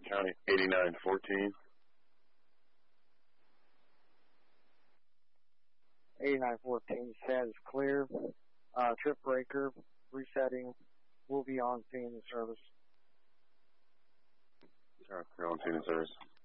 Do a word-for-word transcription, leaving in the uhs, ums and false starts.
County eighty-nine fourteen. eighty-nine fourteen says clear. Uh, trip breaker resetting. Will be on scene in service. You're on scene in service.